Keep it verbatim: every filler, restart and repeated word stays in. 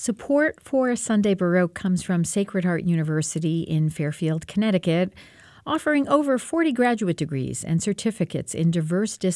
Support for Sunday Baroque comes from Sacred Heart University in Fairfield, Connecticut, offering over forty graduate degrees and certificates in diverse disciplines.